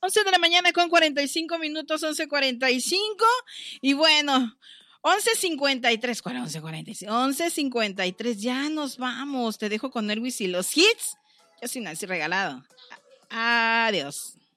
11 de la mañana con 45 minutos, 11:45. Y bueno, 11:53. ¿Cuál 11:45? 11:53. Ya nos vamos. Te dejo con Elvis y los hits. Yo soy Nancy Regalado. Adiós.